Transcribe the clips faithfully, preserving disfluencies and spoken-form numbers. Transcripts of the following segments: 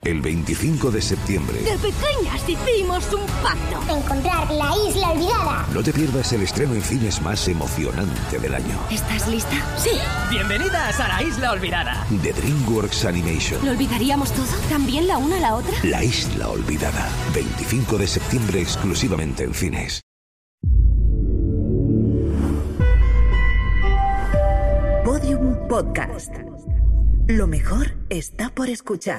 El veinticinco de septiembre. De pequeñas hicimos un pacto. Encontrar la isla olvidada. No te pierdas el estreno en cines más emocionante del año. ¿Estás lista? Sí. Bienvenidas a la isla olvidada. De DreamWorks Animation. ¿Lo olvidaríamos todo? ¿También la una a la otra? La isla olvidada. veinticinco de septiembre exclusivamente en cines. Podium Podcast. Lo mejor está por escuchar.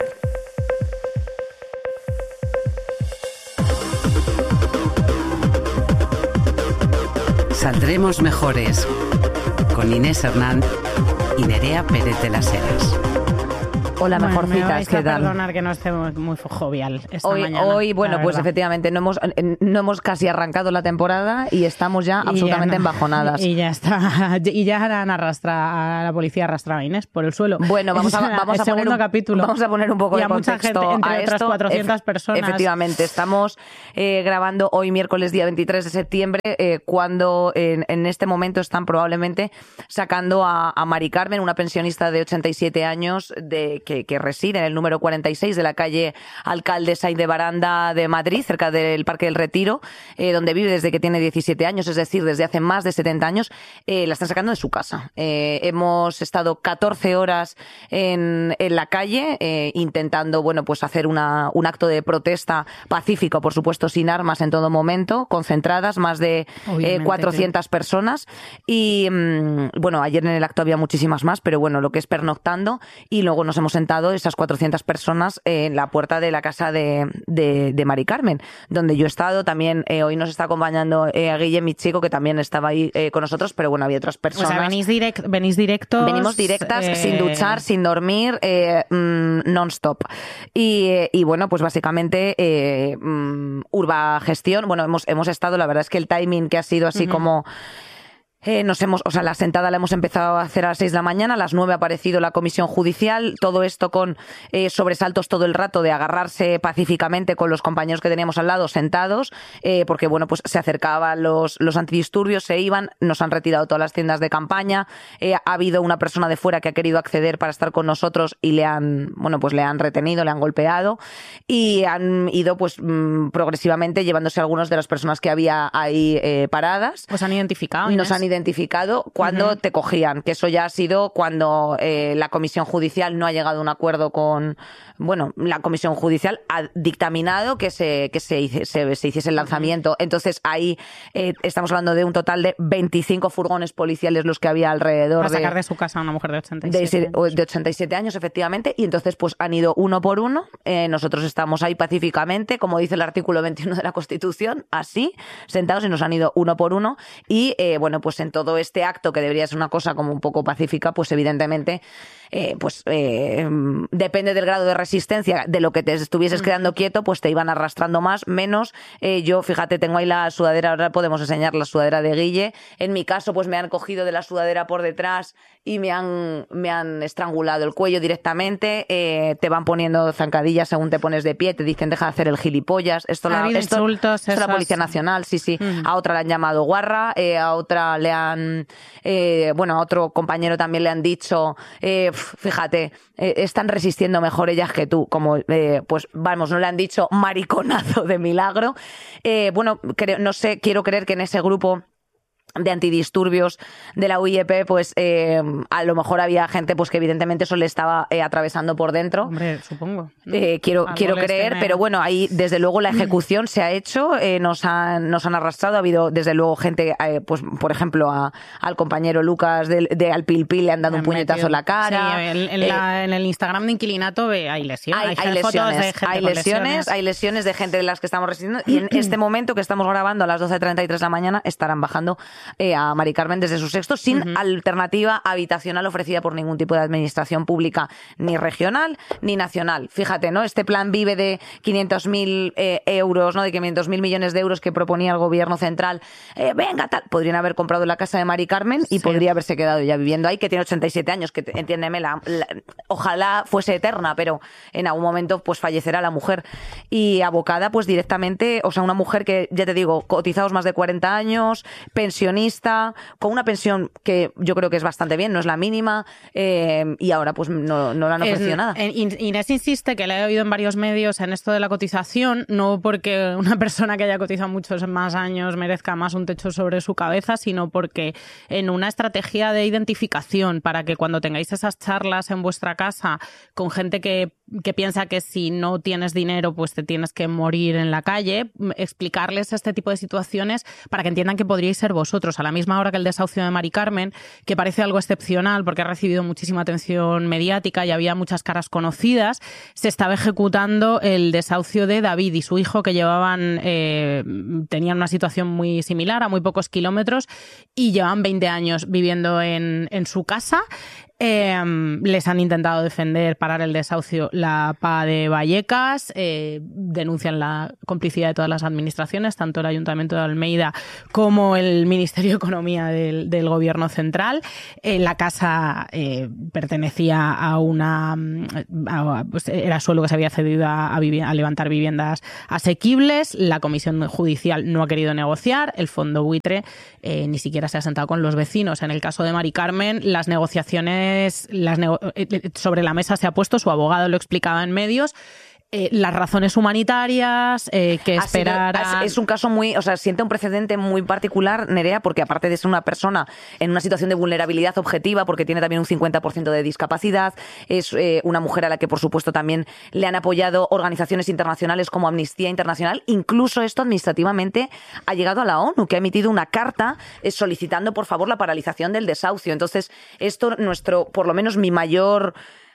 Saldremos mejores con Inés Hernán y Nerea Pérez de las Heras. Hola, bueno, mejorcitas, ¿qué tal? Perdonar que no esté muy, muy jovial esta hoy, mañana. Hoy, bueno, pues verdad. efectivamente, no hemos, no hemos casi arrancado la temporada y estamos ya Y absolutamente ya no. embajonadas. Y ya está. Y ya han arrastra, a la policía arrastraba a Inés por el suelo. Bueno, vamos a, vamos, el a poner segundo un, capítulo. vamos a poner un poco y de a mucha contexto gente, entre a otras esto. cuatrocientas Efe- personas. Efectivamente, estamos eh, grabando hoy miércoles día veintitrés de septiembre, eh, cuando en, en este momento están probablemente sacando a, a Mari Carmen, una pensionista de ochenta y siete años de, que, que reside en el número cuarenta y seis de la calle Alcalde Sainz de Baranda de Madrid, cerca del Parque del Retiro, eh, donde vive desde que tiene diecisiete años, es decir, desde hace más de setenta años. Eh, la están sacando de su casa. Eh, hemos estado catorce horas en, en la calle eh, intentando, bueno, pues hacer una, un acto de protesta pacífico, por supuesto, sin armas en todo momento, concentradas, más de eh, cuatrocientas personas. Y mmm, bueno, ayer en el acto había muchísimas más, pero bueno, lo que es pernoctando, y luego nos hemos sentado esas cuatrocientas personas en la puerta de la casa de, de, de Mari Carmen, donde yo he estado. También eh, hoy nos está acompañando eh, Guille, mi chico, que también estaba ahí eh, con nosotros, pero bueno, había otras personas. O sea, venís, direct, venís directos. Venimos directas, eh... sin duchar, sin dormir, eh, mm, non-stop. Y, eh, y bueno, pues básicamente eh, mm, Urba Gestión, bueno, hemos, hemos estado, la verdad es que el timing que ha sido así uh-huh. como... Eh, nos hemos, o sea, la sentada la hemos empezado a hacer a las seis de la mañana, a las nueve ha aparecido la comisión judicial, todo esto con eh, sobresaltos todo el rato de agarrarse pacíficamente con los compañeros que teníamos al lado sentados, eh, porque bueno, pues se acercaban los, los antidisturbios, se iban, nos han retirado todas las tiendas de campaña, eh, ha habido una persona de fuera que ha querido acceder para estar con nosotros y le han, bueno, pues le han retenido, le han golpeado y han ido pues mmm, progresivamente llevándose a algunas de las personas que había ahí eh, paradas. ¿Os han identificado? Nos han identificado cuando uh-huh. te cogían, que eso ya ha sido cuando eh, la comisión judicial no ha llegado a un acuerdo con, bueno, la comisión judicial ha dictaminado que se que se, hice, se, se hiciese el lanzamiento. Entonces ahí eh, estamos hablando de un total de veinticinco furgones policiales los que había alrededor. Para sacar de, de su casa a una mujer de ochenta y siete de, de ochenta y siete años, efectivamente, y entonces pues han ido uno por uno. Eh, nosotros estamos ahí pacíficamente, como dice el artículo veintiuno de la Constitución, así, sentados, y nos han ido uno por uno. Y eh, bueno, pues en todo este acto, que debería ser una cosa como un poco pacífica, pues evidentemente eh, pues eh, depende del grado de resistencia, de lo que te estuvieses quedando quieto, pues te iban arrastrando más, menos. Eh, yo, fíjate, tengo ahí la sudadera, ahora podemos enseñar la sudadera de Guille. En mi caso, pues me han cogido de la sudadera por detrás y me han, me han estrangulado el cuello directamente. Eh, te van poniendo zancadillas según te pones de pie, te dicen deja de hacer el gilipollas. Esto, la, esto, insultos, esto es la Policía Nacional, sí, sí. Uh-huh. A otra le han llamado guarra, eh, a otra le han, eh, bueno, a otro compañero también le han dicho, eh, fíjate, eh, están resistiendo mejor ellas que tú, como, eh, pues vamos, no le han dicho mariconazo de milagro. Eh, bueno, creo, no sé, quiero creer que en ese grupo de antidisturbios de la U I E P, pues eh, a lo mejor había gente pues que evidentemente eso le estaba eh, atravesando por dentro. Hombre, supongo. Eh, quiero quiero creer, tener... pero bueno, ahí desde luego la ejecución se ha hecho, eh, nos han nos han arrastrado, ha habido desde luego gente, eh, pues por ejemplo a, al compañero Lucas de, de Alpilpil le han dado un puñetazo en la cara. Sí, en, en, eh, la, en el Instagram de Inquilinato hay lesiones, hay, hay, hay fotos lesiones, de gente hay con lesiones, lesiones, hay lesiones de gente de las que estamos resistiendo y en este momento que estamos grabando a las doce treinta y tres de la mañana estarán bajando Eh, a Mari Carmen desde su sexto sin uh-huh. alternativa habitacional ofrecida por ningún tipo de administración pública, ni regional ni nacional. Fíjate, ¿no? Este plan Vive de quinientos mil eh, euros, ¿no? De quinientos mil millones de euros que proponía el gobierno central. Eh, venga, tal. Podrían haber comprado la casa de Mari Carmen y sí. podría haberse quedado ya viviendo ahí, que tiene ochenta y siete años, que entiéndeme, la, la, ojalá fuese eterna, pero en algún momento pues fallecerá la mujer. Y abocada pues directamente, o sea, una mujer que, ya te digo, cotizados más de cuarenta años, pensión pensionista, con una pensión que yo creo que es bastante bien, no es la mínima, eh, y ahora pues no, no le han ofrecido en, nada. En, Inés insiste, que le he oído en varios medios, en esto de la cotización, no porque una persona que haya cotizado muchos más años merezca más un techo sobre su cabeza, sino porque en una estrategia de identificación para que cuando tengáis esas charlas en vuestra casa con gente que, que piensa que si no tienes dinero pues te tienes que morir en la calle, explicarles este tipo de situaciones para que entiendan que podríais ser vosotros, a la misma hora que el desahucio de Mari Carmen, que parece algo excepcional porque ha recibido muchísima atención mediática y había muchas caras conocidas. Se estaba ejecutando el desahucio de David y su hijo, que llevaban eh, tenían una situación muy similar, a muy pocos kilómetros, y llevan veinte años viviendo en, en su casa. Eh, les han intentado defender, parar el desahucio, la P A de Vallecas, eh, denuncian la complicidad de todas las administraciones, tanto el Ayuntamiento de Almeida como el Ministerio de Economía del, del Gobierno Central. Eh, la casa eh, pertenecía a una... A, pues era suelo que se había cedido a, a, vivi- a levantar viviendas asequibles. La Comisión Judicial no ha querido negociar. El Fondo Buitre eh, ni siquiera se ha sentado con los vecinos. En el caso de Mari Carmen, las negociaciones Las nego- sobre la mesa se ha puesto, su abogado lo explicaba en medios, eh, las razones humanitarias, eh, que esperaran... Es un caso muy, o sea, siente un precedente muy particular, Nerea, porque aparte de ser una persona en una situación de vulnerabilidad objetiva, porque tiene también un cincuenta por ciento de discapacidad, es eh, una mujer a la que, por supuesto, también le han apoyado organizaciones internacionales como Amnistía Internacional. Incluso esto administrativamente ha llegado a la ONU, que ha emitido una carta eh, solicitando, por favor, la paralización del desahucio. Entonces, esto, nuestro, por lo menos mi mayor...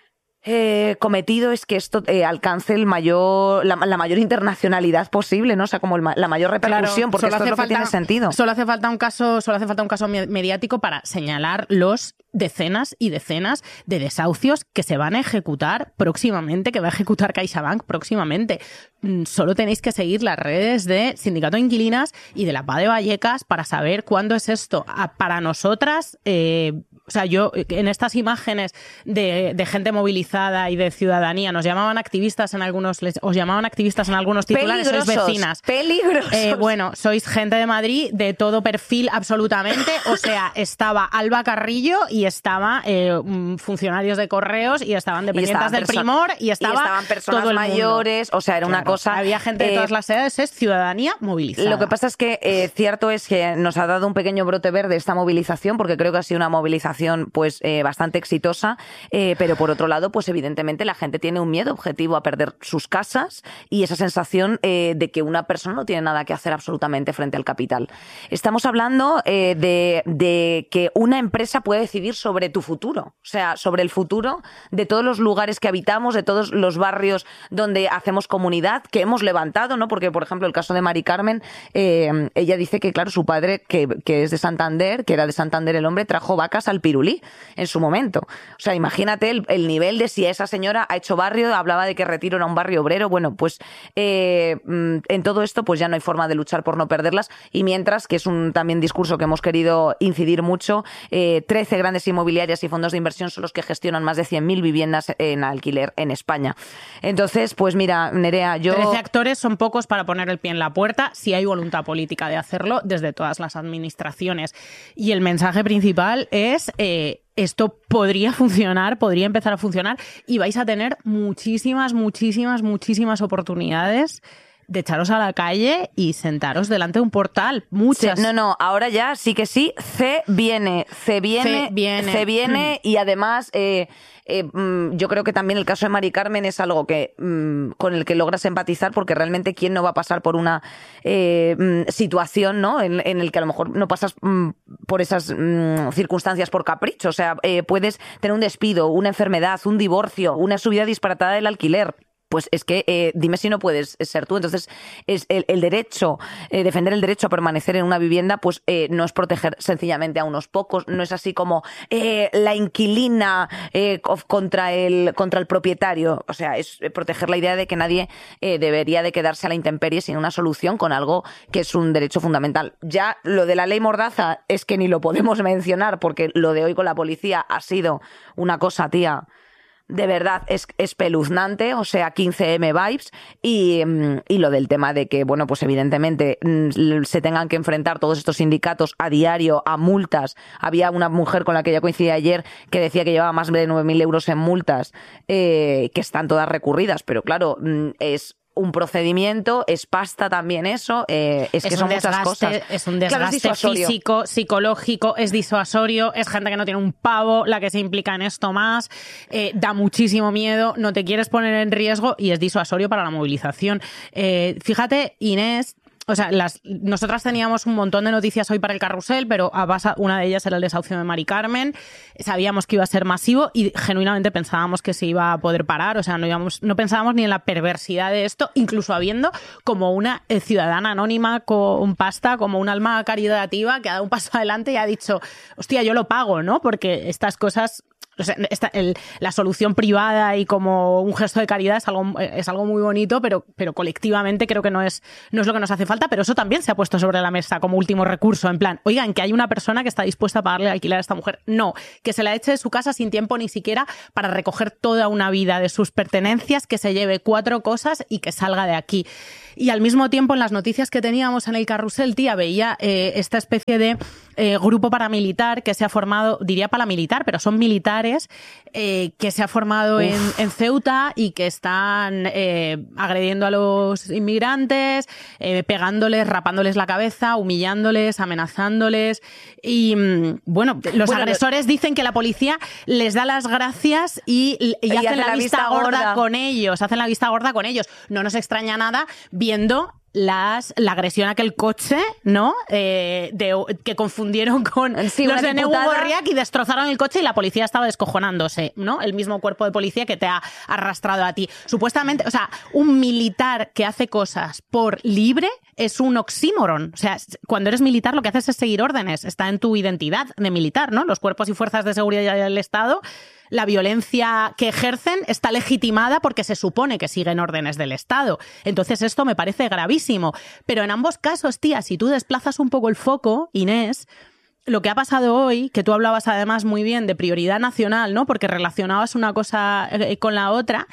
Eh, cometido es que esto eh, alcance el mayor, la, la mayor internacionalidad posible, ¿no? O sea, como el, la mayor repercusión, Claro, porque solo esto hace es lo falta, que tiene sentido. Solo hace falta un caso, solo hace falta un caso mediático para señalar los decenas y decenas de desahucios que se van a ejecutar próximamente, que va a ejecutar CaixaBank próximamente. Solo tenéis que seguir las redes de Sindicato de Inquilinas y de la P A de Vallecas para saber cuándo es esto. Para nosotras, eh, o sea, yo en estas imágenes de, de gente movilizada y de ciudadanía, nos llamaban activistas en algunos, les, os llamaban activistas en algunos titulares, sois vecinas. Peligrosos. Eh, bueno, sois gente de Madrid de todo perfil absolutamente. O sea, estaba Alba Carrillo y estaba eh, funcionarios de correos y estaban dependientes del Primor y, estaba y estaban personas todo el mayores, o sea, era claro, una cosa... Había gente de eh, todas las edades, es ciudadanía movilizada. Lo que pasa es que eh, cierto es que nos ha dado un pequeño brote verde esta movilización, porque creo que ha sido una movilización pues eh, bastante exitosa, eh, pero por otro lado, pues evidentemente la gente tiene un miedo objetivo a perder sus casas y esa sensación eh, de que una persona no tiene nada que hacer absolutamente frente al capital. Estamos hablando eh, de, de que una empresa puede decidir sobre tu futuro, o sea, sobre el futuro de todos los lugares que habitamos, de todos los barrios donde hacemos comunidad, que hemos levantado, ¿no? Porque, por ejemplo, el caso de Mari Carmen, eh, ella dice que, claro, su padre, que, que es de Santander, que era de Santander el hombre, trajo vacas al Pirulí en su momento. O sea, imagínate el, el nivel de si esa señora ha hecho barrio, hablaba de que Retiro era un barrio obrero. Bueno, pues eh, en todo esto pues ya no hay forma de luchar por no perderlas. Y mientras, que es un también discurso que hemos querido incidir mucho, eh, trece grandes inmobiliarias y fondos de inversión son los que gestionan más de cien mil viviendas en alquiler en España. Entonces, pues mira, Nerea, yo... trece actores son pocos para poner el pie en la puerta si hay voluntad política de hacerlo desde todas las administraciones. Y el mensaje principal es... Eh, esto podría funcionar, podría empezar a funcionar y vais a tener muchísimas, muchísimas, muchísimas oportunidades de echaros a la calle y sentaros delante de un portal. Muchas. Sí, no, no, ahora ya sí que sí. C viene, C viene, C viene, C viene y además eh, eh, yo creo que también el caso de Mari Carmen es algo que con el que logras empatizar, porque realmente quién no va a pasar por una eh, situación, ¿no? En, en el que a lo mejor no pasas por esas circunstancias por capricho. O sea, eh, puedes tener un despido, una enfermedad, un divorcio, una subida disparatada del alquiler. Pues es que eh, dime si no puedes ser tú. Entonces, es el, el derecho, eh, defender el derecho a permanecer en una vivienda, pues eh, no es proteger sencillamente a unos pocos, no es así como eh, la inquilina eh, contra el contra el propietario. O sea, es proteger la idea de que nadie eh, debería de quedarse a la intemperie sin una solución con algo que es un derecho fundamental. Ya lo de la ley Mordaza es que ni lo podemos mencionar, porque lo de hoy con la policía ha sido una cosa, tía... de verdad es espeluznante, o sea, quince eme vibes, y, y lo del tema de que, bueno, pues evidentemente se tengan que enfrentar todos estos sindicatos a diario a multas. Había una mujer con la que ya coincidí ayer que decía que llevaba más de nueve mil euros en multas, eh, que están todas recurridas, pero claro, es un procedimiento, es pasta también eso, eh, es, es que son desgaste, muchas cosas. Es un desgaste claro, es físico, psicológico, es disuasorio, es gente que no tiene un pavo la que se implica en esto más, eh, da muchísimo miedo, no te quieres poner en riesgo y es disuasorio para la movilización. Eh, fíjate, Inés, o sea, las, nosotras teníamos un montón de noticias hoy para el carrusel, pero a base, una de ellas era el desahucio de Mari Carmen. Sabíamos que iba a ser masivo y genuinamente pensábamos que se iba a poder parar. O sea, no, íbamos, no pensábamos ni en la perversidad de esto, incluso habiendo como una eh, ciudadana anónima con pasta, como un alma caritativa que ha dado un paso adelante y ha dicho, hostia, yo lo pago, ¿no? Porque estas cosas... O sea, esta, el, la solución privada y como un gesto de caridad es algo, es algo muy bonito, pero, pero colectivamente creo que no es, no es lo que nos hace falta, pero eso también se ha puesto sobre la mesa como último recurso, en plan, oigan, que hay una persona que está dispuesta a pagarle el alquiler a esta mujer. No, que se la eche de su casa sin tiempo ni siquiera para recoger toda una vida de sus pertenencias, que se lleve cuatro cosas y que salga de aquí. Y al mismo tiempo, en las noticias que teníamos en el carrusel, tía, veía eh, esta especie de eh, grupo paramilitar que se ha formado, diría paramilitar, pero son militares, eh, que se ha formado en, en Ceuta y que están eh, agrediendo a los inmigrantes, eh, pegándoles, rapándoles la cabeza, humillándoles, amenazándoles. Y, bueno, los bueno, agresores lo... dicen que la policía les da las gracias y, y, y hacen, hacen la, la vista, vista gorda. gorda con ellos, hacen la vista gorda con ellos. No nos extraña nada viendo las la agresión a aquel coche, ¿no? Eh, de, que confundieron con sí, los de Negu Gorriak y destrozaron el coche y la policía estaba descojonándose, ¿no? El mismo cuerpo de policía que te ha arrastrado a ti. Supuestamente, o sea, un militar que hace cosas por libre es un oxímoron. O sea, cuando eres militar lo que haces es seguir órdenes. Está en tu identidad de militar, ¿no? Los cuerpos y fuerzas de seguridad del Estado, la violencia que ejercen está legitimada porque se supone que siguen órdenes del Estado. Entonces esto me parece gravísimo. Pero en ambos casos, tía, si tú desplazas un poco el foco, Inés, lo que ha pasado hoy, que tú hablabas además muy bien de prioridad nacional, ¿no? Porque relacionabas una cosa con la otra.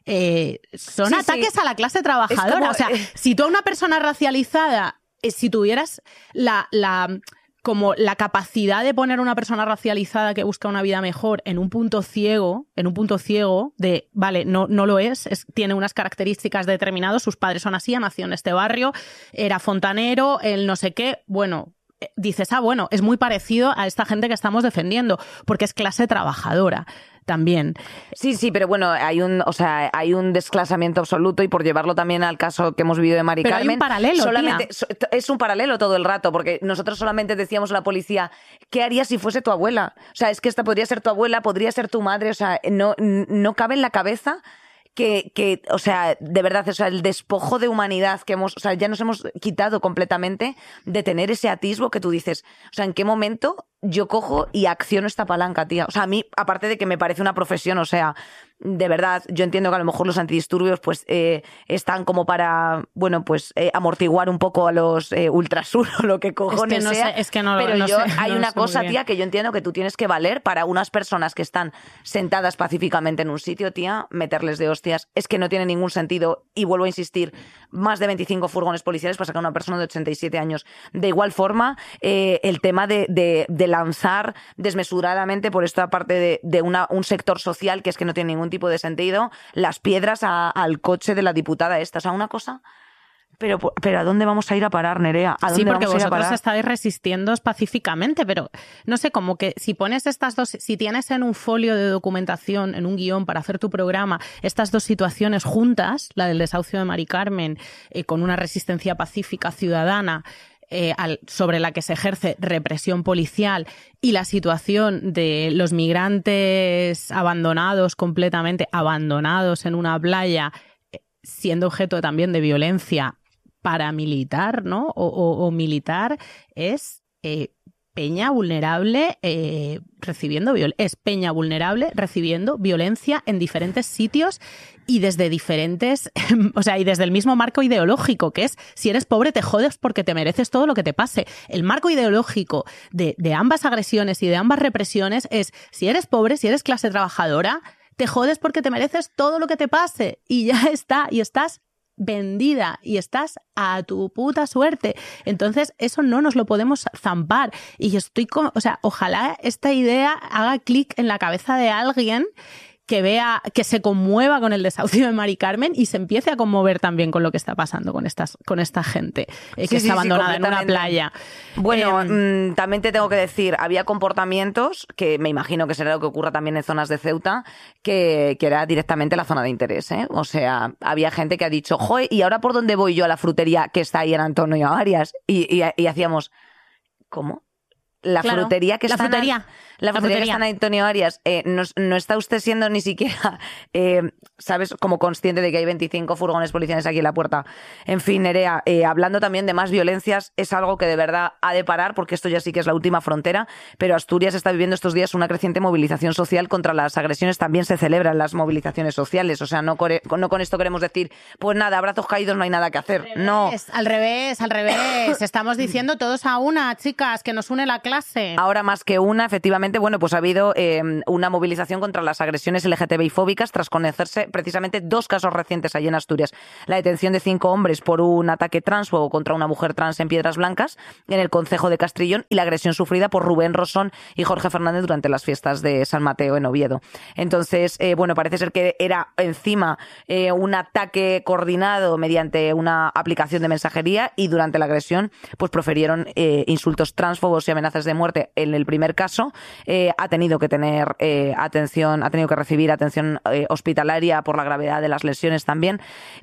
Eh, son sí, ataques sí. a la clase trabajadora. Como, o sea, eh... si tú a una persona racializada, eh, si tuvieras la... la como la capacidad de poner a una persona racializada que busca una vida mejor en un punto ciego, en un punto ciego de, vale, no, no lo es, es, tiene unas características determinadas, sus padres son así, nació en este barrio, era fontanero, el no sé qué, bueno, dices, ah, bueno, es muy parecido a esta gente que estamos defendiendo, porque es clase trabajadora. También. Sí, sí, pero bueno, hay un, o sea, hay un desclasamiento absoluto y por llevarlo también al caso que hemos vivido de Mari pero Carmen. Hay un paralelo, solamente, tía. Es un paralelo todo el rato, porque nosotros solamente decíamos a la policía, ¿qué harías si fuese tu abuela? O sea, es que esta podría ser tu abuela, podría ser tu madre, o sea, no, no cabe en la cabeza que, que, o sea, de verdad, o sea, el despojo de humanidad que hemos, o sea, ya nos hemos quitado completamente de tener ese atisbo que tú dices, o sea, ¿en qué momento yo cojo y acciono esta palanca, tía? O sea, a mí, aparte de que me parece una profesión, o sea, de verdad, yo entiendo que a lo mejor los antidisturbios pues eh, están como para, bueno, pues eh, amortiguar un poco a los eh, ultrasur o lo que cojones es que no sea. Sé, es que no, pero no yo, sé, hay no una sé cosa, tía, que yo entiendo que tú tienes que valer para unas personas que están sentadas pacíficamente en un sitio, tía, meterles de hostias. Es que no tiene ningún sentido. Y vuelvo a insistir, más de veinticinco furgones policiales para sacar a una persona de ochenta y siete años. De igual forma, eh, el tema de, de, de lanzar desmesuradamente por esta parte de, de una, un sector social que es que no tiene ningún tipo de sentido, las piedras a, al coche de la diputada esta. O sea, una cosa... Pero, pero ¿a dónde vamos a ir a parar, Nerea? ¿A dónde sí, porque vamos a ir a vosotros parar? estáis resistiendo pacíficamente, pero no sé, como que si pones estas dos, si tienes en un folio de documentación, en un guión para hacer tu programa, estas dos situaciones juntas, la del desahucio de Mari Carmen, eh, con una resistencia pacífica ciudadana, Eh, al, sobre la que se ejerce represión policial, y la situación de los migrantes abandonados, completamente abandonados en una playa, eh, siendo objeto también de violencia paramilitar, ¿no? O, o, o militar, es eh, peña vulnerable eh, recibiendo viol- es peña vulnerable recibiendo violencia en diferentes sitios y desde diferentes, o sea, y desde el mismo marco ideológico, que es, si eres pobre te jodes porque te mereces todo lo que te pase. El marco ideológico de, de ambas agresiones y de ambas represiones es, si eres pobre, si eres clase trabajadora, te jodes porque te mereces todo lo que te pase y ya está, y estás vendida y estás a tu puta suerte. Entonces eso no nos lo podemos zampar y yo estoy como, o sea, ojalá esta idea haga clic en la cabeza de alguien que vea, que se conmueva con el desahucio de Mari Carmen y se empiece a conmover también con lo que está pasando con estas, con esta gente eh, que sí, está sí, abandonada sí, en una playa. Bueno, eh, mmm, también te tengo que decir, había comportamientos que me imagino que será lo que ocurra también en zonas de Ceuta, que, que era directamente la zona de interés, ¿eh? O sea, había gente que ha dicho, joder, ¿y ahora por dónde voy yo a la frutería que está ahí en Antonio Arias? Y, y, y hacíamos, ¿cómo? La claro, frutería que la está frutería. En, la, la frutería que está en Antonio Arias, eh, no, no está usted siendo ni siquiera, eh, ¿sabes?, como consciente de que hay veinticinco furgones policiales aquí en la puerta. En fin, Nerea, eh, hablando también de más violencias, es algo que de verdad ha de parar, porque esto ya sí que es la última frontera, pero Asturias está viviendo estos días una creciente movilización social contra las agresiones. También se celebran las movilizaciones sociales, o sea, no, core, no con esto queremos decir, pues nada, abrazos caídos, no hay nada que hacer. Al no. revés, al revés, al revés. Estamos diciendo todos a una, chicas, que nos une la clase. Ahora más que una, efectivamente, bueno, pues ha habido eh, una movilización contra las agresiones L G T B I fóbicas tras conocerse precisamente dos casos recientes allí en Asturias. La detención de cinco hombres por un ataque transfobo contra una mujer trans en Piedras Blancas, en el concejo de Castrillón, y la agresión sufrida por Rubén Rosón y Jorge Fernández durante las fiestas de San Mateo en Oviedo. Entonces, eh, bueno, parece ser que era encima eh, un ataque coordinado mediante una aplicación de mensajería, y durante la agresión pues proferieron eh, insultos transfobos y amenazas de muerte. En el primer caso eh, ha tenido que tener eh, atención, ha tenido que recibir atención eh, hospitalaria por la gravedad de las lesiones también,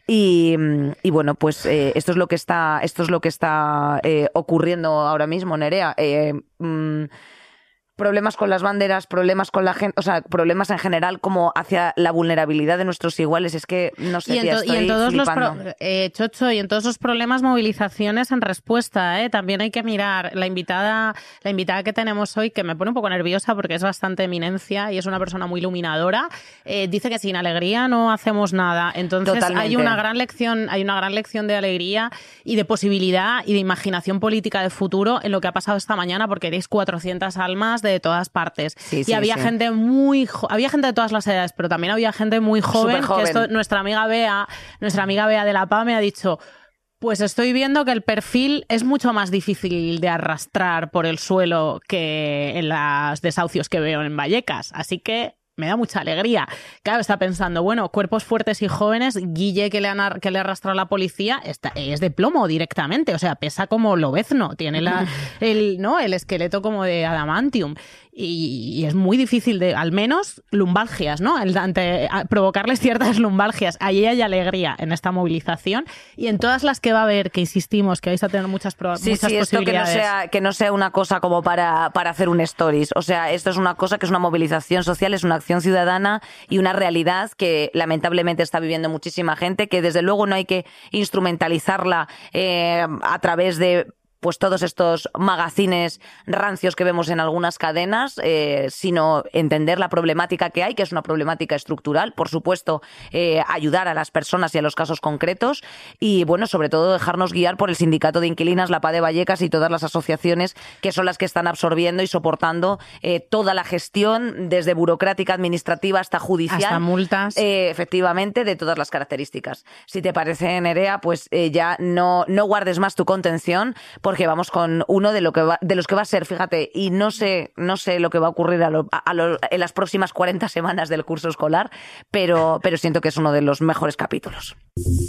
y, y bueno, pues eh, esto es lo que está, esto es lo que está eh, ocurriendo ahora mismo, Nerea. Eh, mmm, Problemas con las banderas, problemas con la gente, o sea, problemas en general como hacia la vulnerabilidad de nuestros iguales. Es que, no sé, y en, tía, to- estoy y en todos flipando. los pro- eh, Chocho, y en todos los problemas, movilizaciones en respuesta, ¿eh? También hay que mirar la invitada, la invitada que tenemos hoy, que me pone un poco nerviosa porque es bastante eminencia y es una persona muy iluminadora. Eh, dice que sin alegría no hacemos nada. Entonces Totalmente. hay una gran lección, hay una gran lección de alegría y de posibilidad y de imaginación política de futuro en lo que ha pasado esta mañana, porque erais cuatrocientas almas de todas partes. Sí, y sí, había sí. gente muy jo- había gente de todas las edades, pero también había gente muy joven, Superjoven. que esto, nuestra amiga Bea, nuestra amiga Bea de la P A me ha dicho, pues estoy viendo que el perfil es mucho más difícil de arrastrar por el suelo que en los desahucios que veo en Vallecas, así que me da mucha alegría. Claro, está pensando, bueno, cuerpos fuertes y jóvenes, Guille, que le han ar- que le ha arrastrado la policía, está, es de plomo directamente, o sea, pesa como lobezno, tiene la, el, ¿no? el esqueleto como de adamantium. Y, y es muy difícil de, al menos, lumbalgias, ¿no? El, ante, a, provocarles ciertas lumbalgias. Allí hay alegría en esta movilización y en todas las que va a haber, que insistimos, que vais a tener muchas, pro, Sí, muchas sí, esto que no, posibilidades. sea, que no sea una cosa como para, para hacer un stories. O sea, esto es una cosa que es una movilización social, es una acción ciudadana y una realidad que lamentablemente está viviendo muchísima gente, que desde luego no hay que instrumentalizarla eh, a través de pues todos estos magazines rancios que vemos en algunas cadenas, eh, sino entender la problemática que hay, que es una problemática estructural, por supuesto, eh, ayudar a las personas y a los casos concretos, y bueno, sobre todo dejarnos guiar por el Sindicato de Inquilinas, la P A de Vallecas y todas las asociaciones que son las que están absorbiendo y soportando eh, toda la gestión, desde burocrática, administrativa hasta judicial. Hasta multas. Eh, efectivamente, de todas las características. Si te parece, Nerea, pues eh, ya no, no guardes más tu contención, porque vamos con uno de lo que va, de los que va a ser, fíjate, y no sé, no sé lo que va a ocurrir a lo, a lo, en las próximas cuarenta semanas del curso escolar, pero, pero siento que es uno de los mejores capítulos.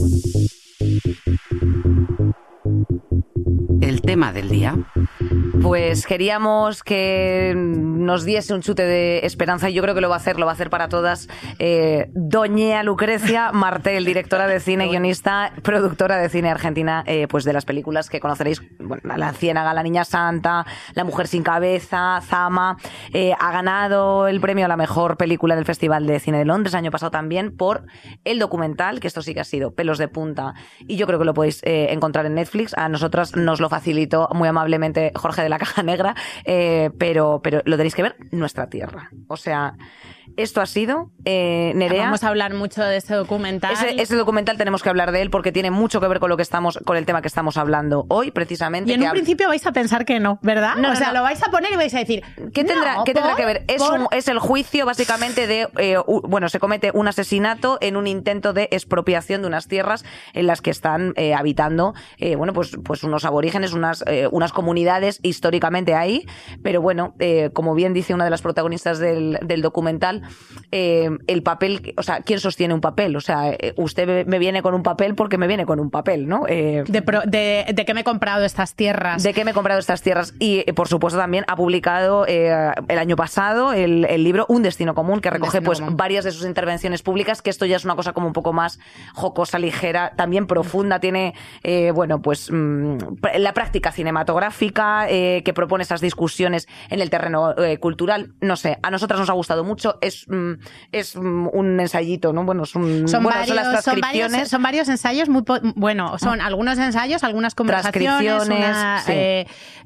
El tema del día. Pues queríamos que nos diese un chute de esperanza, y yo creo que lo va a hacer, lo va a hacer para todas, eh, doña Lucrecia Martel, directora de cine, guionista, productora de cine argentina, eh, pues de las películas que conoceréis, bueno, La Ciénaga, La Niña Santa, La Mujer sin Cabeza, Zama. Eh, ha ganado el premio a la mejor película del Festival de Cine de Londres el año pasado también por el documental, que esto sí que ha sido pelos de punta, y yo creo que lo podéis eh, encontrar en Netflix. A nosotras nos lo facilitó muy amablemente Jorge de la Caja Negra, eh, pero, pero lo tenéis que ver, Nuestra Tierra. O sea, Esto ha sido, eh, Nerea. Vamos a hablar mucho de este documental. Ese, ese documental tenemos que hablar de él porque tiene mucho que ver con lo que estamos, con el tema que estamos hablando hoy, precisamente. Y en que un hab... principio vais a pensar que no, ¿verdad? No, o sea, no. lo vais a poner y vais a decir, ¿qué tendrá, no, ¿qué tendrá por, que ver? Es, por... un, es el juicio, básicamente, de, eh, u, bueno, se comete un asesinato en un intento de expropiación de unas tierras en las que están eh, habitando, eh, bueno, pues, pues unos aborígenes, unas, eh, unas comunidades históricamente ahí, pero bueno, eh, como bien dice una de las protagonistas del, del documental, eh, el papel, o sea, ¿quién sostiene un papel? O sea, usted me viene con un papel porque me viene con un papel, ¿no? Eh, de, pro, de, de qué me he comprado estas tierras. De qué me he comprado estas tierras. Y, por supuesto, también ha publicado eh, el año pasado el, el libro Un destino común, que recoge pues común. varias de sus intervenciones públicas, que esto ya es una cosa como un poco más jocosa, ligera, también profunda. Tiene, eh, bueno, pues mmm, la práctica cinematográfica eh, que propone esas discusiones en el terreno eh, cultural. No sé, a nosotras nos ha gustado mucho. Es... Mmm, es un ensayito, ¿no? Bueno, son, son, bueno, varios, son las transcripciones. Son varios, son varios ensayos muy... Bueno, son algunos ensayos, algunas conversaciones, una, sí. eh,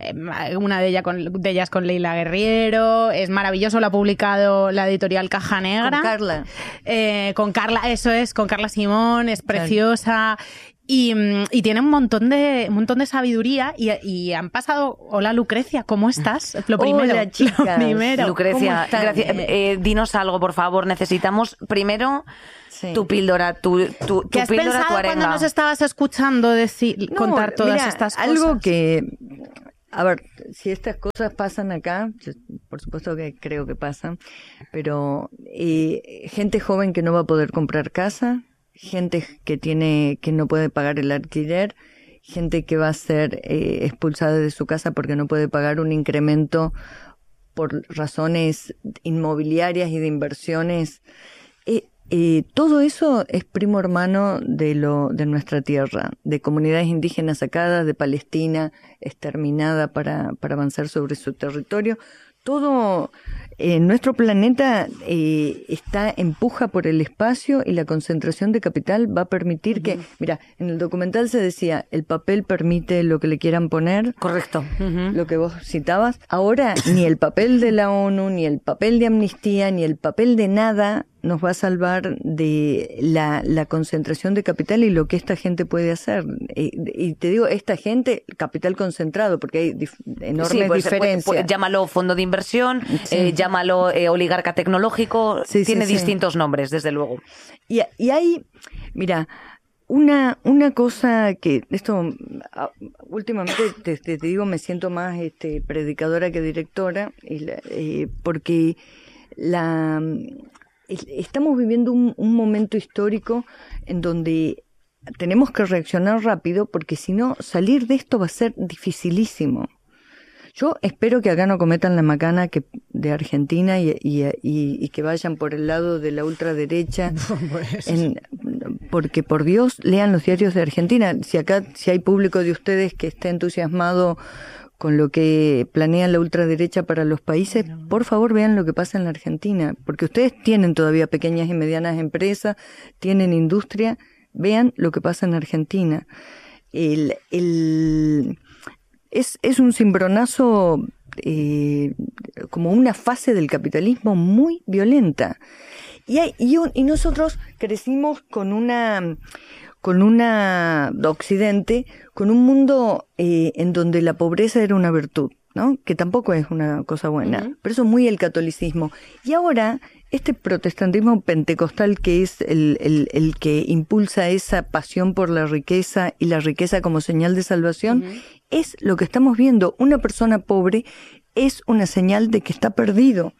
una de, ella con, de ellas con Leila Guerriero. Es maravilloso, lo ha publicado la editorial Caja Negra. Con Carla. Eh, con Carla, eso es, con Carla Simón, es preciosa. Y, y tiene un montón de un montón de sabiduría y, y han pasado. Hola Lucrecia, ¿cómo estás? Lo primero. Hola, chicas. Lo primero. Lucrecia, gracias. Eh, dinos algo, por favor. Necesitamos primero sí. tu píldora, tu, tu, tu ¿Qué has píldora, pensado tu arenga? Cuando nos estabas escuchando decir, no, contar todas mira, estas cosas? Algo que, a ver, si estas cosas pasan acá, por supuesto que creo que pasan, pero eh, gente joven que no va a poder comprar casa, gente que tiene que no puede pagar el alquiler, gente que va a ser eh, expulsada de su casa porque no puede pagar un incremento por razones inmobiliarias y de inversiones. Eh, eh, todo eso es primo hermano de lo de nuestra tierra, de comunidades indígenas sacadas, de Palestina exterminada para, para avanzar sobre su territorio. Todo en eh, nuestro planeta eh, está empuja por el espacio y la concentración de capital va a permitir uh-huh. que, mira, en el documental se decía, el papel permite lo que le quieran poner. Correcto. Uh-huh. Lo que vos citabas. Ahora, ni el papel de la ONU, ni el papel de Amnistía, ni el papel de nada nos va a salvar de la, la concentración de capital y lo que esta gente puede hacer. Y, y te digo, esta gente, capital concentrado, porque hay dif- enormes sí, pues, diferencias. Pues, pues, llámalo fondo de inversión, sí. eh, llámalo eh, oligarca tecnológico, sí, tiene sí, distintos sí. nombres, desde luego. Y, y hay, mira, una una cosa que, esto, últimamente, te, te, te digo, me siento más este predicadora que directora, y la, eh, porque la... estamos viviendo un, un momento histórico en donde tenemos que reaccionar rápido porque si no, salir de esto va a ser dificilísimo. Yo espero que acá no cometan la macana que de Argentina y, y, y, y que vayan por el lado de la ultraderecha, pues. en, porque por Dios lean los diarios de Argentina. Si acá, si hay público de ustedes que esté entusiasmado con lo que planea la ultraderecha para los países, por favor vean lo que pasa en la Argentina, porque ustedes tienen todavía pequeñas y medianas empresas, tienen industria, vean lo que pasa en Argentina. El, el, es, es un cimbronazo, eh, como una fase del capitalismo muy violenta. Y, hay, y, un, y nosotros crecimos con una... con una Occidente, con un mundo eh, en donde la pobreza era una virtud, ¿no? Que tampoco es una cosa buena, uh-huh. pero eso es muy el catolicismo. Y ahora, este protestantismo pentecostal que es el, el, el que impulsa esa pasión por la riqueza y la riqueza como señal de salvación, uh-huh. es lo que estamos viendo. Una persona pobre es una señal de que está perdido.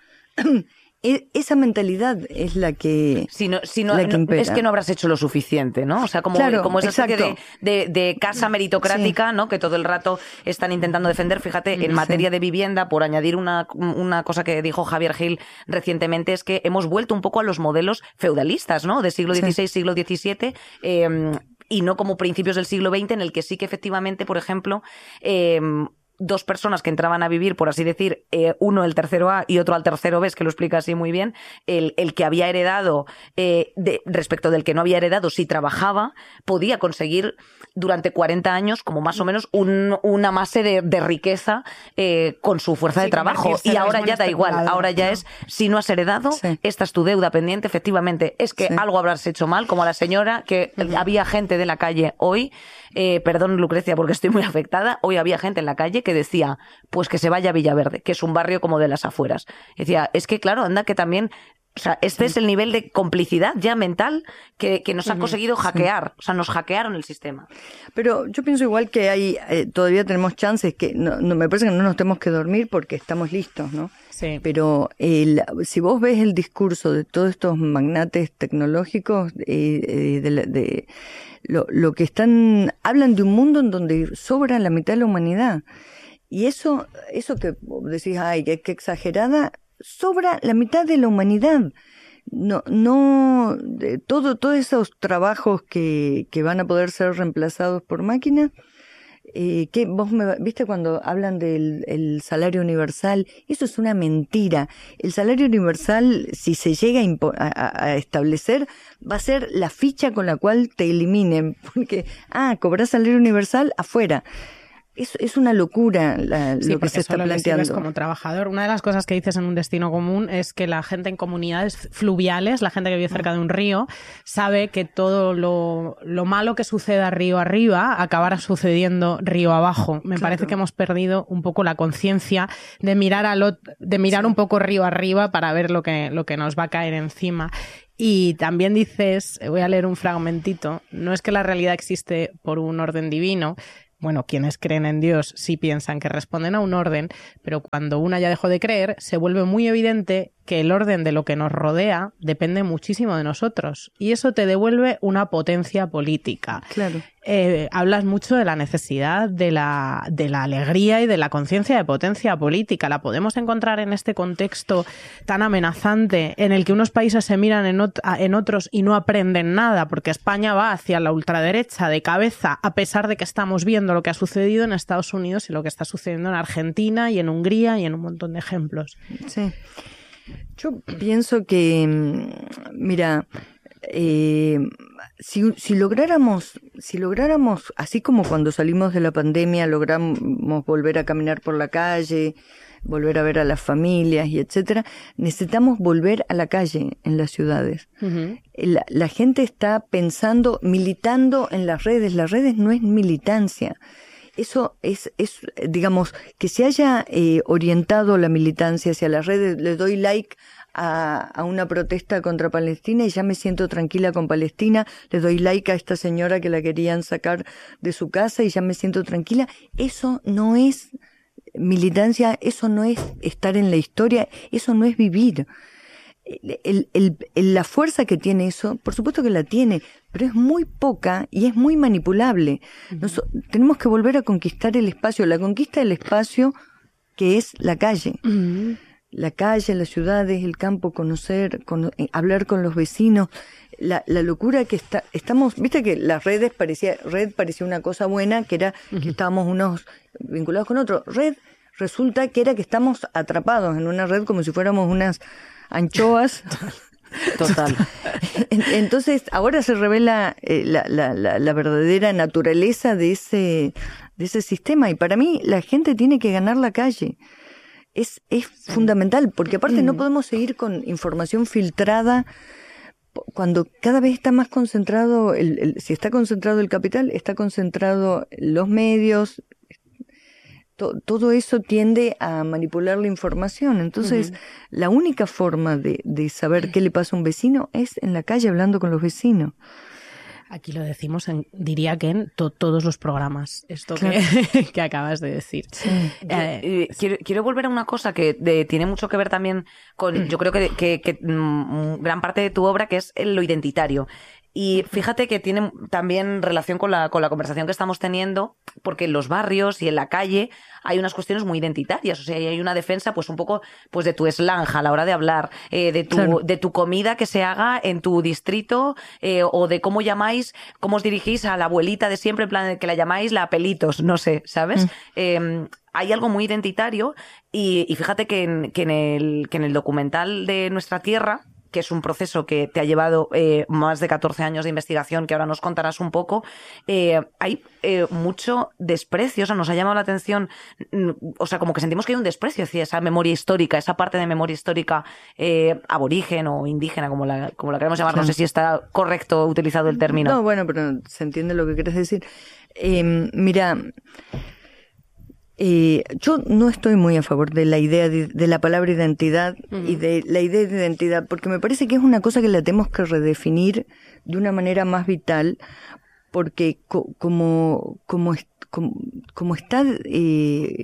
Esa mentalidad es la que, si no, si no, la que no es que no habrás hecho lo suficiente, ¿no? O sea, como, claro, como esa especie de, de, de casa meritocrática, sí. ¿no? Que todo el rato están intentando defender. Fíjate, en sí. materia de vivienda, por añadir una, una cosa que dijo Javier Gil recientemente, es que hemos vuelto un poco a los modelos feudalistas, ¿no? De siglo dieciséis, sí. siglo diecisiete, eh, y no como principios del siglo veinte, en el que sí que efectivamente, por ejemplo, eh, dos personas que entraban a vivir, por así decir, eh, uno el tercero A y otro al tercero B, que lo explica así muy bien, el, el que había heredado, eh, de, respecto del que no había heredado, si trabajaba, podía conseguir durante cuarenta años como más o menos un, una masa de, de riqueza eh, con su fuerza sí, de trabajo. Y ahora ya da igual, ahora ya ¿no? es, si no has heredado, sí. esta es tu deuda pendiente, efectivamente, es que sí. algo habrás hecho mal, como a la señora, que uh-huh. había gente de la calle hoy, eh, perdón Lucrecia porque estoy muy afectada, hoy había gente en la calle que decía, pues que se vaya a Villaverde, que es un barrio como de las afueras. Decía, es que claro, anda que también... O sea, este es el nivel de complicidad ya mental que, que nos han conseguido hackear. Sí. O sea, nos hackearon el sistema. Pero yo pienso igual que hay eh, todavía tenemos chances, que no, no me parece que no nos tenemos que dormir porque estamos listos, ¿no? Sí. Pero el, si vos ves el discurso de todos estos magnates tecnológicos, eh, eh, de, de, de lo, lo que están, hablan de un mundo en donde sobra la mitad de la humanidad. Y eso, eso que decís, ay, qué, qué exagerada, sobra la mitad de la humanidad. No, no, de todo, todos esos trabajos que, que van a poder ser reemplazados por máquinas, eh, que vos me, viste cuando hablan del el salario universal, eso es una mentira. El salario universal, si se llega a, impo- a, a establecer, va a ser la ficha con la cual te eliminen, porque, ah, cobrar salario universal afuera. Es, es una locura la, sí, lo que se está lo planteando. Que como trabajador. Una de las cosas que dices en Un Destino Común es que la gente en comunidades fluviales, la gente que vive cerca de un río, sabe que todo lo, lo malo que suceda río arriba acabará sucediendo río abajo. Me claro. parece que hemos perdido un poco la conciencia de mirar a lo, de mirar sí. un poco río arriba para ver lo que, lo que nos va a caer encima. Y también dices, voy a leer un fragmentito, no es que la realidad existe por un orden divino. Bueno, quienes creen en Dios sí piensan que responden a un orden, pero cuando una ya dejó de creer, se vuelve muy evidente que el orden de lo que nos rodea depende muchísimo de nosotros. Y eso te devuelve una potencia política. Claro. Eh, hablas mucho de la necesidad de la, de la alegría y de la conciencia de potencia política. La podemos encontrar en este contexto tan amenazante en el que unos países se miran en, ot- en otros y no aprenden nada, porque España va hacia la ultraderecha de cabeza, a pesar de que estamos viendo lo que ha sucedido en Estados Unidos y lo que está sucediendo en Argentina y en Hungría y en un montón de ejemplos. Sí. Yo pienso que, mira, eh, si, si lográramos, si lográramos, así como cuando salimos de la pandemia, logramos volver a caminar por la calle, volver a ver a las familias y etcétera, necesitamos volver a la calle en las ciudades. Uh-huh. La, la gente está pensando, militando en las redes. Las redes no es militancia. Eso es, es, digamos, que se haya eh, orientado la militancia hacia las redes. Le doy like a, a una protesta contra Palestina y ya me siento tranquila con Palestina. Le doy like a esta señora que la querían sacar de su casa y ya me siento tranquila. Eso no es militancia, eso no es estar en la historia, eso no es vivir. El, el, el, la fuerza que tiene eso, por supuesto que la tiene, pero es muy poca y es muy manipulable. Nos, tenemos que volver a conquistar el espacio, la conquista del espacio que es la calle. Uh-huh. La calle, las ciudades, el campo, conocer, con, eh, hablar con los vecinos, la, la locura que está, estamos, viste que las redes parecía, red parecía una cosa buena, que era uh-huh. que estábamos unos vinculados con otros. Red resulta que era que estamos atrapados en una red como si fuéramos unas anchoas. Total. Entonces, ahora se revela eh, la, la, la, la verdadera naturaleza de ese, de ese sistema. Y para mí, la gente tiene que ganar la calle. Es, es sí. fundamental, porque aparte no podemos seguir con información filtrada cuando cada vez está más concentrado, el, el, si está concentrado el capital, está concentrado los medios. Todo eso tiende a manipular la información. Entonces, uh-huh. la única forma de, de saber qué le pasa a un vecino es en la calle hablando con los vecinos. Aquí lo decimos, en, diría que en to- todos los programas, esto claro. que, que acabas de decir. Sí. Eh, eh, quiero, quiero volver a una cosa que de, tiene mucho que ver también con, yo creo que, que, que mm, gran parte de tu obra, que es lo identitario. Y fíjate que tiene también relación con la, con la conversación que estamos teniendo, porque en los barrios y en la calle hay unas cuestiones muy identitarias, o sea, hay una defensa pues un poco pues de tu slang a la hora de hablar, eh, de tu claro. de tu comida que se haga en tu distrito, eh, o de cómo llamáis, cómo os dirigís a la abuelita de siempre, en plan que la llamáis la Pelitos, no sé, ¿sabes? Mm. Eh, hay algo muy identitario y, y fíjate que en, que, en el, que en el documental de Nuestra Tierra, que es un proceso que te ha llevado eh, más de catorce años de investigación, que ahora nos contarás un poco, eh, hay eh, mucho desprecio, o sea, nos ha llamado la atención, o sea, como que sentimos que hay un desprecio hacia esa memoria histórica, esa parte de memoria histórica eh, aborigen o indígena, como la, como la queremos llamar, no sé si está correcto utilizado el término. No, bueno, pero se entiende lo que quieres decir. Eh, mira... Eh, yo no estoy muy a favor de la idea de, de la palabra identidad uh-huh. y de la idea de identidad, porque me parece que es una cosa que la tenemos que redefinir de una manera más vital, porque co- como, como, como, como está eh,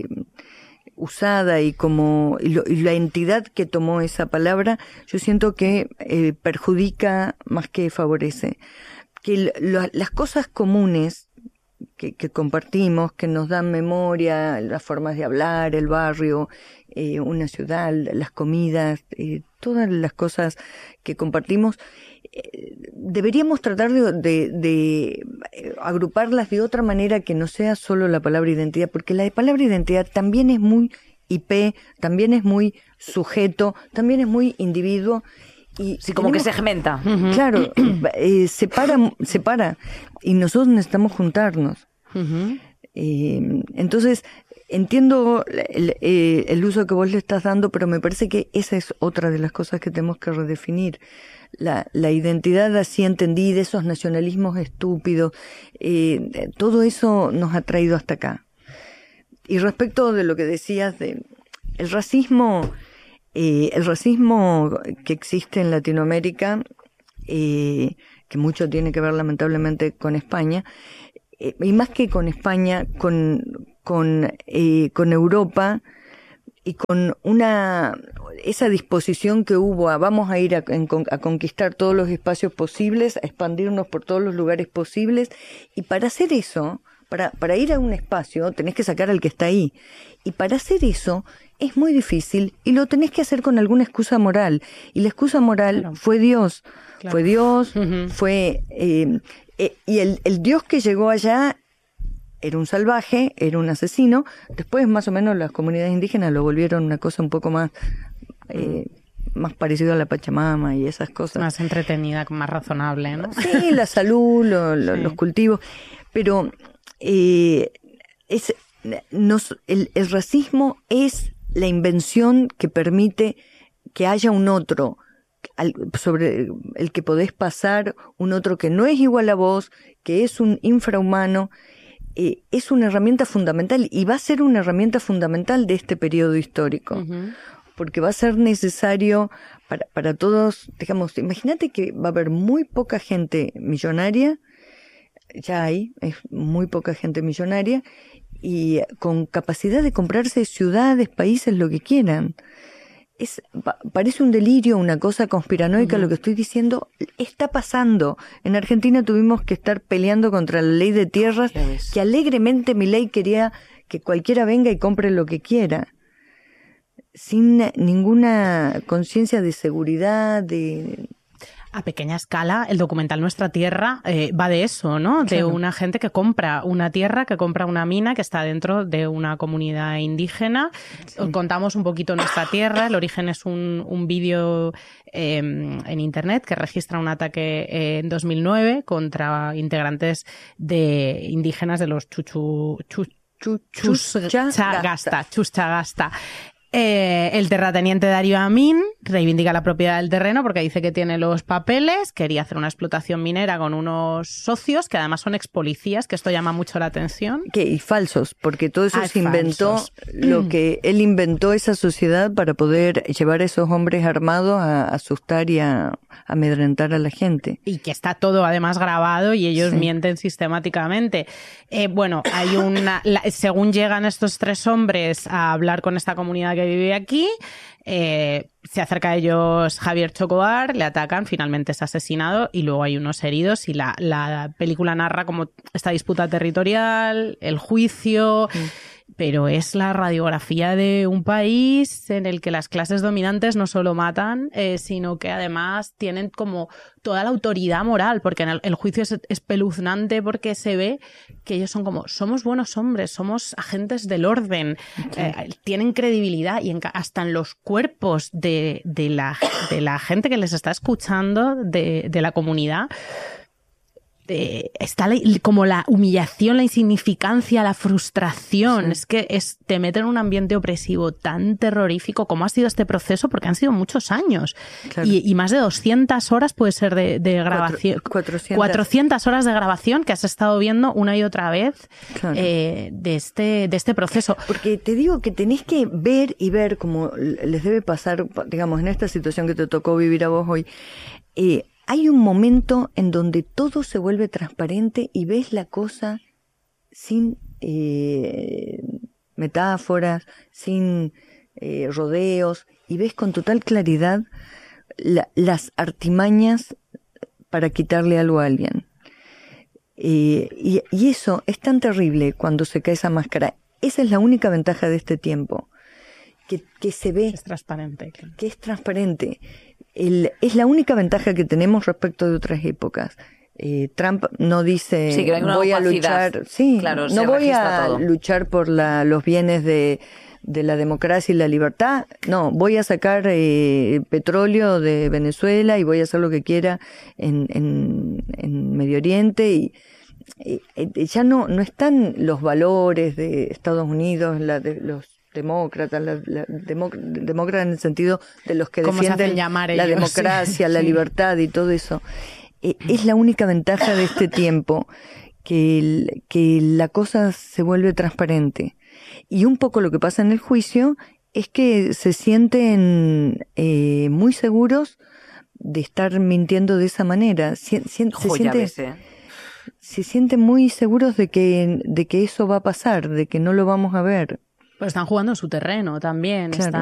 usada y como y, lo, y la entidad que tomó esa palabra, yo siento que eh, perjudica más que favorece. Que lo, las cosas comunes Que, que compartimos, que nos dan memoria, las formas de hablar, el barrio, eh, una ciudad, las comidas, eh, todas las cosas que compartimos, eh, deberíamos tratar de, de, de agruparlas de otra manera que no sea solo la palabra identidad, porque la palabra identidad también es muy I P, también es muy sujeto, también es muy individuo. Y sí, como tenemos, que segmenta. Claro, eh, separa, separa. Y nosotros necesitamos juntarnos. Uh-huh. Eh, entonces, entiendo el, el, el uso que vos le estás dando, pero me parece que esa es otra de las cosas que tenemos que redefinir. La, la identidad así entendida, esos nacionalismos estúpidos, eh, todo eso nos ha traído hasta acá. Y respecto de lo que decías de el racismo... Eh, el racismo que existe en Latinoamérica, eh, que mucho tiene que ver lamentablemente con España, eh, y más que con España, con, con, eh, con Europa y con una esa disposición que hubo a vamos a ir a, a conquistar todos los espacios posibles, a expandirnos por todos los lugares posibles, y para hacer eso, para, para ir a un espacio, tenés que sacar al que está ahí, y para hacer eso es muy difícil y lo tenés que hacer con alguna excusa moral. Y la excusa moral claro. fue Dios. Claro. Fue Dios, uh-huh. fue... Eh, eh, y el, el Dios que llegó allá era un salvaje, era un asesino. Después, más o menos, las comunidades indígenas lo volvieron una cosa un poco más... Eh, uh-huh. más parecido a la Pachamama y esas cosas. Más entretenida, más razonable, ¿no? Sí, la salud, lo, lo, sí. los cultivos. Pero eh, es, nos, el, el racismo es... la invención que permite que haya un otro al, sobre el que podés pasar, un otro que no es igual a vos, que es un infrahumano, eh, es una herramienta fundamental y va a ser una herramienta fundamental de este periodo histórico, uh-huh. porque va a ser necesario para, para todos, digamos, imagínate que va a haber muy poca gente millonaria, ya hay, es muy poca gente millonaria, y con capacidad de comprarse ciudades, países, lo que quieran. Es, pa, parece un delirio, una cosa conspiranoica uh-huh. lo que estoy diciendo, está pasando. En Argentina tuvimos que estar peleando contra la ley de tierras, que alegremente Milei quería que cualquiera venga y compre lo que quiera, sin ninguna conciencia de seguridad, de... A pequeña escala, el documental Nuestra Tierra eh, va de eso, ¿no? De claro. una gente que compra una tierra, que compra una mina que está dentro de una comunidad indígena. Sí. Contamos un poquito Nuestra Tierra. El origen es un, un vídeo eh, en internet que registra un ataque eh, en dos mil nueve contra integrantes de indígenas de los Chuchu... Chu, chu, Chuchagasta. Chuchagasta. Eh, el terrateniente Darío Amin reivindica la propiedad del terreno porque dice que tiene los papeles, quería hacer una explotación minera con unos socios que además son ex policías, que esto llama mucho la atención. Que, y falsos, porque todo eso ah, se inventó, falsos. lo que él inventó esa sociedad para poder llevar a esos hombres armados a asustar y a amedrentar a la gente. Y que está todo además grabado y ellos sí. mienten sistemáticamente. Eh, bueno, hay una, la, según llegan estos tres hombres a hablar con esta comunidad que sobrevive aquí. Eh, se acerca a ellos Javier Chocobar, le atacan, finalmente es asesinado y luego hay unos heridos y la, la película narra como esta disputa territorial, el juicio, sí. Pero es la radiografía de un país en el que las clases dominantes no solo matan, eh, sino que además tienen como toda la autoridad moral, porque en el, el juicio es espeluznante porque se ve que ellos son como, somos buenos hombres, somos agentes del orden, sí. eh, tienen credibilidad y en, hasta en los cuerpos de, de, la, de la gente que les está escuchando, de, de la comunidad, Eh, está la, como la humillación, la insignificancia, la frustración. Sí. Es que es, te mete en un ambiente opresivo tan terrorífico como ha sido este proceso, porque han sido muchos años. Claro. Y, y más de doscientas horas puede ser de, de grabación. cuatrocientas. cuatrocientas horas de grabación que has estado viendo una y otra vez, claro. eh, de, este, de este proceso. Porque te digo que tenés que ver y ver como les debe pasar, digamos, en esta situación que te tocó vivir a vos hoy. Eh, Hay un momento en donde todo se vuelve transparente y ves la cosa sin eh, metáforas, sin eh, rodeos, y ves con total claridad la, las artimañas para quitarle algo a alguien. Eh, y, y eso es tan terrible cuando se cae esa máscara. Esa es la única ventaja de este tiempo, que, que se ve. Es transparente. Claro. Que es transparente. El, es la única ventaja que tenemos respecto de otras épocas. Eh, Trump no dice sí, que voy a luchar, sí, claro, no voy a todo. luchar por la, los bienes de, de la democracia y la libertad. No, voy a sacar eh, petróleo de Venezuela y voy a hacer lo que quiera en, en, en Medio Oriente y, y, y ya no no están los valores de Estados Unidos, la de los demócratas, la, la, demócratas en el sentido de los que defienden la ellos? democracia, sí. la libertad y todo eso. Eh, es la única ventaja de este tiempo, que, el, que la cosa se vuelve transparente. Y un poco lo que pasa en el juicio es que se sienten eh, muy seguros de estar mintiendo de esa manera. Se, se, Jo, se siente, ves, ¿eh? se sienten muy seguros de que, de que eso va a pasar, de que no lo vamos a ver. Pues están jugando en su terreno también. Claro. Están